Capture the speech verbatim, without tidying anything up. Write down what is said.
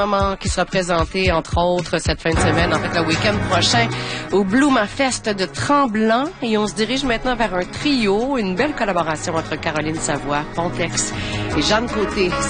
moment qui sera présenté, entre autres, cette fin de semaine, en fait, le week-end prochain, au Bloomafest de Tremblant. Et on se dirige maintenant vers un trio, une belle collaboration entre Caroline Savoie, Pontex et Jeanne Côté.